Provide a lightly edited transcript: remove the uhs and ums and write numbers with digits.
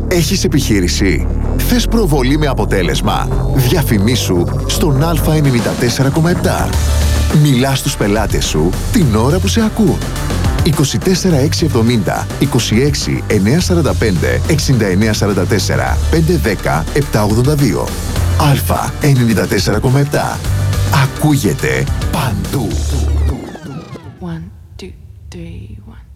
Έχεις επιχείρηση? Θες προβολή με αποτέλεσμα? Διαφημίσου στον Α94,7. Μιλάς στους πελάτες σου την ώρα που σε ακούν. 24670 26 945 6944 510 782. Α94,7. Ακούγεται παντού. 1, 2, 3, 1.